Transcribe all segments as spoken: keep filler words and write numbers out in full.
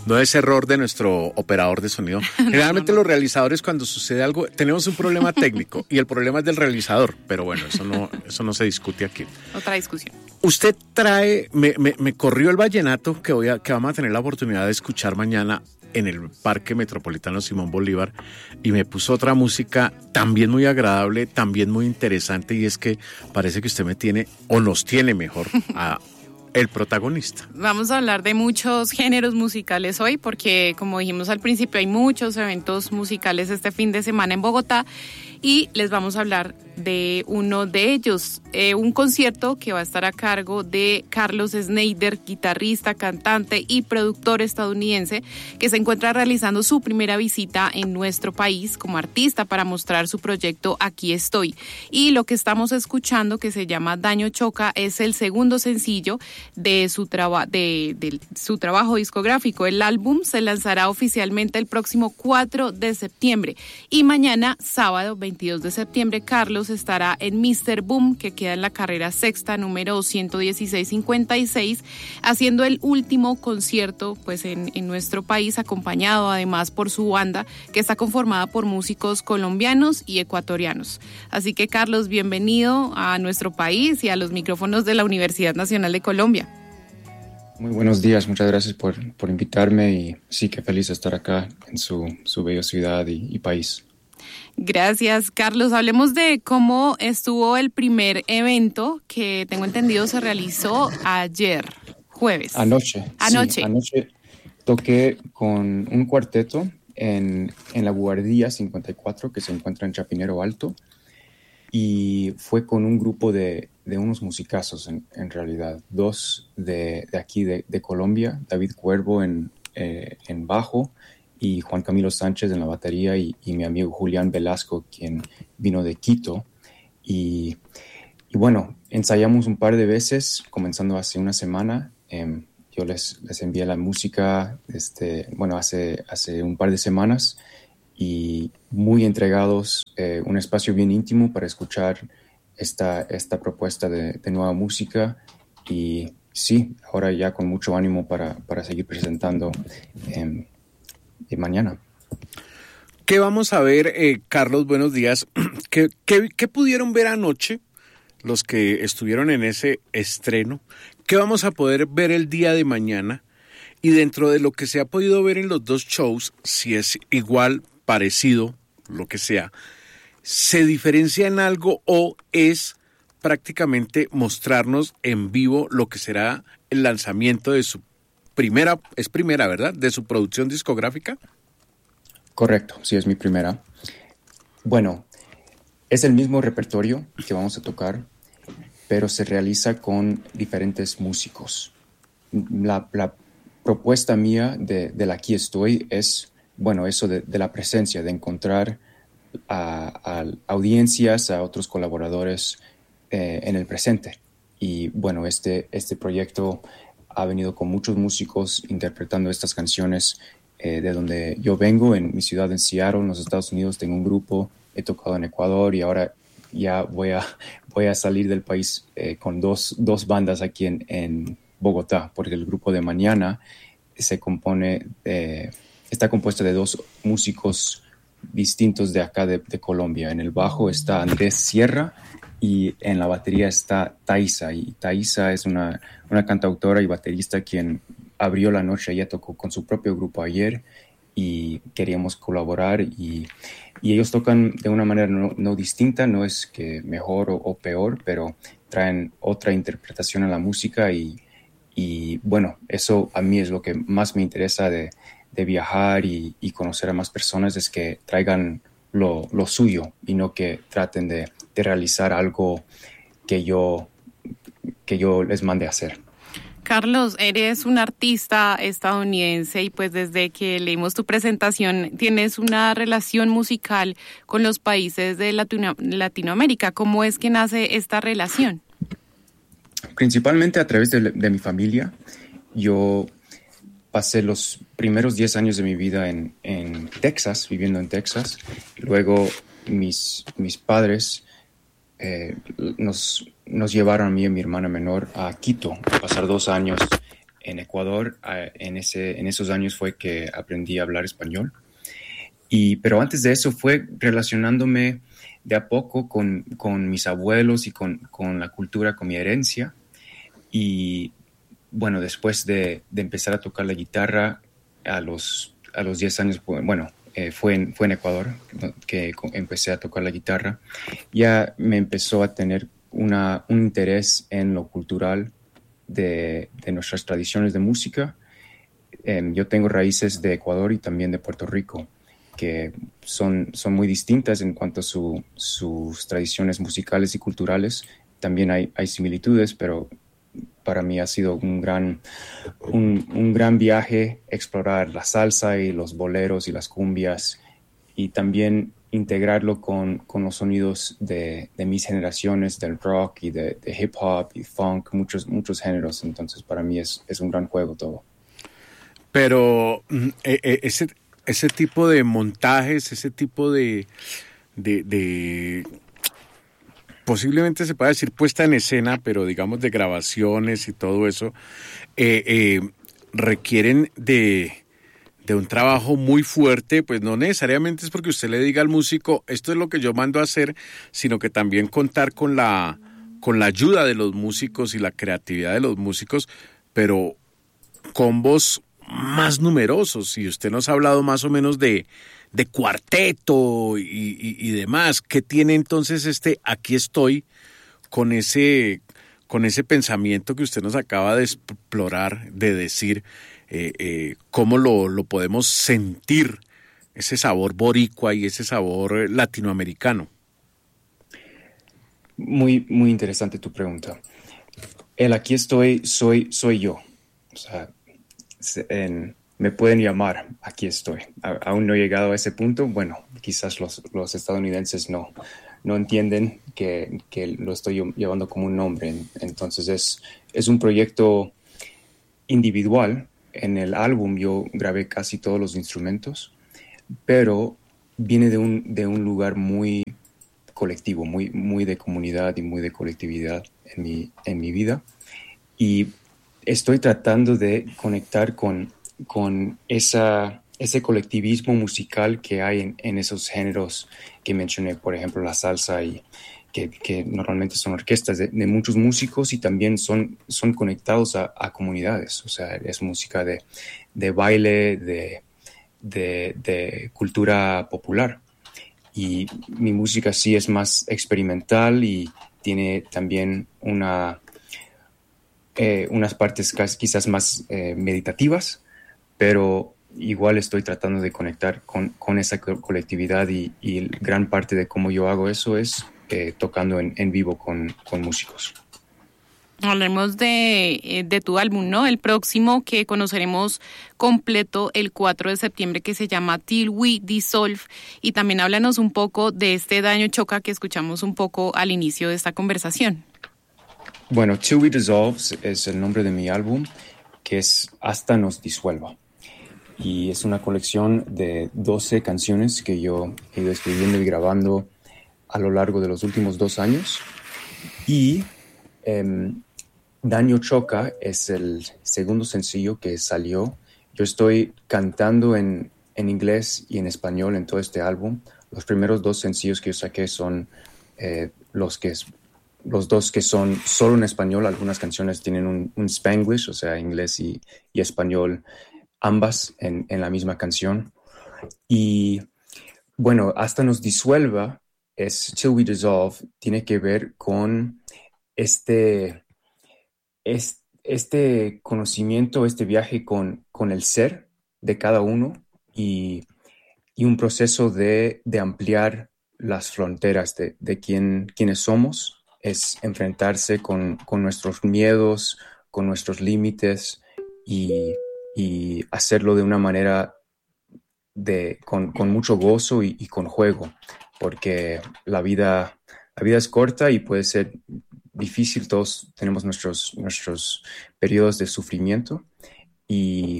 No es error de nuestro operador de sonido. Generalmente no, no, no. Los realizadores, cuando sucede algo, tenemos un problema técnico y el problema es del realizador, pero bueno, eso no, eso no se discute aquí. Otra discusión. Usted trae, me, me, me corrió el vallenato que, voy a, que vamos a tener la oportunidad de escuchar mañana en el Parque Metropolitano Simón Bolívar, y me puso otra música también muy agradable, también muy interesante, y es que parece que usted me tiene, o nos tiene mejor, a el protagonista. Vamos a hablar de muchos géneros musicales hoy, porque como dijimos al principio, hay muchos eventos musicales este fin de semana en Bogotá, y les vamos a hablar de uno de ellos, eh, un concierto que va a estar a cargo de Carlos Schneider, guitarrista, cantante y productor estadounidense, que se encuentra realizando su primera visita en nuestro país como artista para mostrar su proyecto Aquí Estoy. Y lo que estamos escuchando, que se llama Daño Choca, es el segundo sencillo de su, traba- de, de su trabajo discográfico. El álbum se lanzará oficialmente el próximo cuatro de septiembre, y mañana, sábado veintidós de septiembre, Carlos estará en míster Boom, que queda en la carrera sexta, número ciento dieciséis cincuenta y seis, haciendo el último concierto pues en, en nuestro país, acompañado además por su banda, que está conformada por músicos colombianos y ecuatorianos. Así que, Carlos, bienvenido a nuestro país y a los micrófonos de la Universidad Nacional de Colombia. Muy buenos días, muchas gracias por, por invitarme, y sí, que feliz de estar acá en su, su bella ciudad y, y país. Gracias, Carlos. Hablemos de cómo estuvo el primer evento, que tengo entendido se realizó ayer, jueves. Anoche. Anoche. Sí, anoche toqué con un cuarteto en, en la Buhardilla cincuenta y cuatro, que se encuentra en Chapinero Alto, y fue con un grupo de, de unos musicazos, en, en realidad. Dos de, de aquí, de, de Colombia, David Cuervo en, eh, en bajo, y Juan Camilo Sánchez en la batería, y, y mi amigo Julián Velasco, quien vino de Quito. Y, y bueno, ensayamos un par de veces, comenzando hace una semana. Eh, yo les, les envié la música este, bueno, hace, hace un par de semanas, y muy entregados, eh, un espacio bien íntimo para escuchar esta, esta propuesta de, de nueva música. Y sí, ahora ya con mucho ánimo para, para seguir presentando eh, de mañana. ¿Qué vamos a ver, eh, Carlos? Buenos días. ¿Qué, qué, ¿Qué pudieron ver anoche los que estuvieron en ese estreno? ¿Qué vamos a poder ver el día de mañana? Y dentro de lo que se ha podido ver en los dos shows, si es igual, parecido, lo que sea, ¿se diferencia en algo o es prácticamente mostrarnos en vivo lo que será el lanzamiento de su primera, es primera, ¿verdad?, de su producción discográfica? Correcto, sí, es mi primera. Bueno, es el mismo repertorio que vamos a tocar, pero se realiza con diferentes músicos. La, la propuesta mía de, del Aquí Estoy es, bueno, eso de, de la presencia, de encontrar a, a audiencias, a otros colaboradores eh, en el presente. Y bueno, este, este proyecto ha venido con muchos músicos interpretando estas canciones eh, de donde yo vengo, en mi ciudad, en Seattle, en los Estados Unidos. Tengo un grupo, he tocado en Ecuador, y ahora ya voy a, voy a salir del país eh, con dos, dos bandas aquí en, en Bogotá, porque el grupo de mañana se compone de, está compuesto de dos músicos distintos de acá de, de Colombia. En el bajo está Andrés Sierra, y en la batería está Thaisa, y Thaisa es una, una cantautora y baterista quien abrió la noche. Ella tocó con su propio grupo ayer y queríamos colaborar, y, y ellos tocan de una manera no, no distinta, no es que mejor o, o peor, pero traen otra interpretación a la música, y, y bueno, eso a mí es lo que más me interesa de, de viajar y, y conocer a más personas, es que traigan lo, lo suyo y no que traten de, de realizar algo que yo, que yo les mande a hacer. Carlos, eres un artista estadounidense y pues desde que leímos tu presentación tienes una relación musical con los países de Latino- Latinoamérica. ¿Cómo es que nace esta relación? Principalmente a través de, de mi familia. Yo pasé los primeros diez años de mi vida en, en Texas, viviendo en Texas. Luego mis, mis padres eh, nos, nos llevaron a mí y a mi hermana menor a Quito, a pasar dos años en Ecuador, uh, en, ese, en esos años fue que aprendí a hablar español. Y, pero antes de eso fue relacionándome de a poco con, con mis abuelos y con, con la cultura, con mi herencia. Y bueno, después de, de empezar a tocar la guitarra a los, a los diez años, bueno, eh, fue, en, fue en Ecuador que empecé a tocar la guitarra, ya me empezó a tener una, un interés en lo cultural de, de nuestras tradiciones de música. Eh, yo tengo raíces de Ecuador y también de Puerto Rico, que son, son muy distintas en cuanto a su, sus tradiciones musicales y culturales. También hay, hay similitudes, pero para mí ha sido un gran, un, un gran viaje explorar la salsa y los boleros y las cumbias, y también integrarlo con, con los sonidos de, de mis generaciones, del rock y de, de hip hop y funk, muchos, muchos géneros. Entonces para mí es, es un gran juego todo. Pero eh, eh, ese, ese tipo de montajes, ese tipo de, de, de posiblemente se pueda decir puesta en escena, pero digamos de grabaciones y todo eso, eh, eh, requieren de, de un trabajo muy fuerte. Pues no necesariamente es porque usted le diga al músico, esto es lo que yo mando a hacer, sino que también contar con la, con la ayuda de los músicos y la creatividad de los músicos, pero combos más numerosos. Y usted nos ha hablado más o menos de, de cuarteto y, y, y demás. ¿Qué tiene entonces este Aquí Estoy con ese, con ese pensamiento que usted nos acaba de explorar, de decir eh, eh, cómo lo, lo podemos sentir, ese sabor boricua y ese sabor latinoamericano? Muy, muy interesante tu pregunta. El Aquí Estoy soy, soy yo. O sea, en, me pueden llamar, aquí estoy. A, aún no he llegado a ese punto. Bueno, quizás los, los estadounidenses no, no entienden que, que lo estoy llevando como un nombre. Entonces es, es un proyecto individual. En el álbum yo grabé casi todos los instrumentos, pero viene de un, de un lugar muy colectivo, muy, muy de comunidad y muy de colectividad en mi, en mi vida. Y estoy tratando de conectar con, con esa, ese colectivismo musical que hay en, en esos géneros que mencioné, por ejemplo, la salsa, y que, que normalmente son orquestas de, de muchos músicos y también son, son conectados a, a comunidades. O sea, es música de, de baile, de, de, de cultura popular. Y mi música sí es más experimental y tiene también una... Eh, unas partes quizás más eh, meditativas, pero igual estoy tratando de conectar con, con esa co- colectividad y, y gran parte de cómo yo hago eso es eh, tocando en, en vivo con, con músicos. Hablemos de, de tu álbum, ¿no? El próximo que conoceremos completo el cuatro de septiembre, que se llama Till We Dissolve, y también háblanos un poco de este Daño Choca que escuchamos un poco al inicio de esta conversación. Bueno, Till We Dissolve es el nombre de mi álbum, que es Hasta Nos Disuelva. Y es una colección de doce canciones que yo he ido escribiendo y grabando a lo largo de los últimos dos años. Y eh, Daño Choca es el segundo sencillo que salió. Yo estoy cantando en, en inglés y en español en todo este álbum. Los primeros dos sencillos que yo saqué son eh, los que... Los dos que son solo en español. Algunas canciones tienen un, un Spanglish, o sea, inglés y, y español, ambas en, en la misma canción. Y bueno, Hasta Nos Disuelva, es Till We Dissolve, tiene que ver con este, este, este conocimiento, este viaje con, con el ser de cada uno y, y un proceso de, de ampliar las fronteras de, de quién, quiénes somos. Es enfrentarse con, con nuestros miedos, con nuestros límites y, y hacerlo de una manera de, con, con mucho gozo y, y con juego, porque la vida, la vida es corta y puede ser difícil. Todos tenemos nuestros, nuestros periodos de sufrimiento y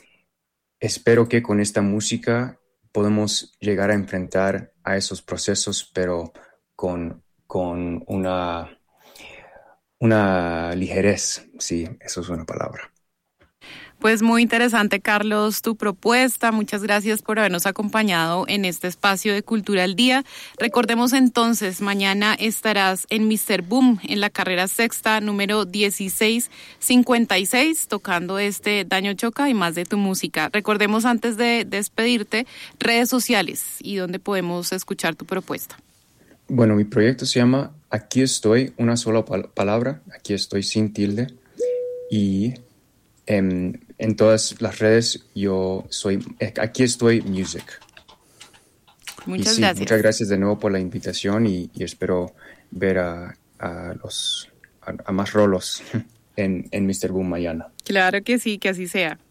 espero que con esta música podemos llegar a enfrentar a esos procesos, pero con con una, una ligerez, sí, eso es una palabra. Pues muy interesante, Carlos, tu propuesta. Muchas gracias por habernos acompañado en este espacio de Cultura al Día. Recordemos entonces, mañana estarás en míster Boom, en la carrera sexta, número dieciséis cincuenta y seis, tocando este Daño Choca y más de tu música. Recordemos antes de despedirte, redes sociales y dónde podemos escuchar tu propuesta. Bueno, mi proyecto se llama Aquí Estoy, una sola pal- palabra, Aquí Estoy sin tilde, y en, en todas las redes yo soy Aquí Estoy Music. Muchas y sí, gracias. Muchas gracias de nuevo por la invitación y, y espero ver a, a los a, a más rolos en, en míster Boom mañana. Claro que sí, que así sea.